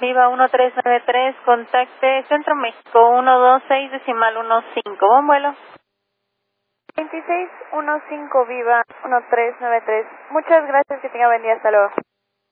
Viva 1393, contacte Centro México 126.15. Buen vuelo. 2615 Viva 1393. Muchas gracias, que tenga buen día, hasta luego.